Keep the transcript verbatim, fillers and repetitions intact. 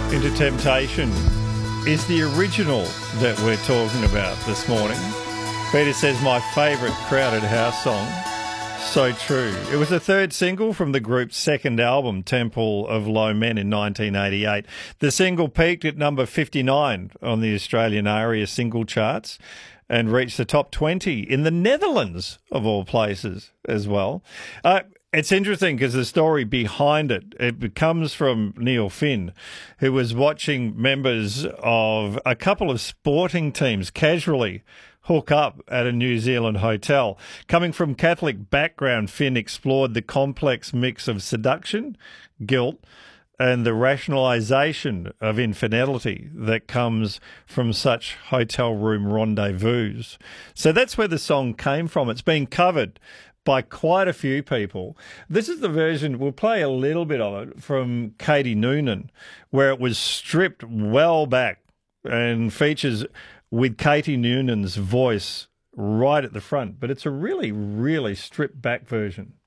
Into Temptation is the original that we're talking about this morning. Peter says my favourite Crowded House song. So true. It was the third single from the group's second album, Temple of Low Men, in nineteen eighty-eight. The single peaked at number fifty-nine on the Australian ARIA single charts and reached the top twenty in the Netherlands, of all places, as well. Uh, It's interesting because the story behind it, it comes from Neil Finn, who was watching members of a couple of sporting teams casually hook up at a New Zealand hotel. Coming from Catholic background, Finn explored the complex mix of seduction, guilt, and the rationalisation of infidelity that comes from such hotel room rendezvous. So that's where the song came from. It's been covered by quite a few people. This is the version, we'll play a little bit of it, from Katie Noonan, where it was stripped well back and features with Katie Noonan's voice right at the front. But it's a really, really stripped back version.